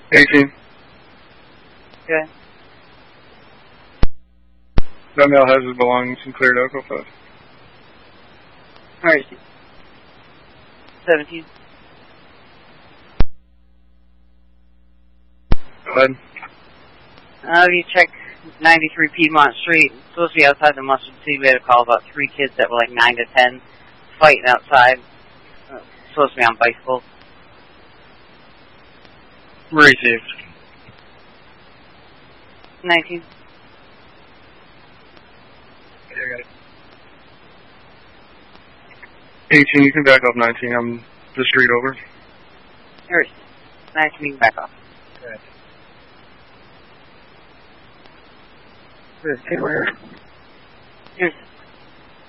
18. Good. That male has his belongings and cleared out. Go fast. Where is he? 17. Go ahead. You check 93 Piedmont Street. It's supposed to be outside the Mustard City. We had a call about 3 kids that were like 9 to 10 fighting outside. Supposed to be on bicycles. Received. 19. Okay, I got it. 18, you can back up 19. I'm the street over. Here it is. 19, you can back off. Good. Here's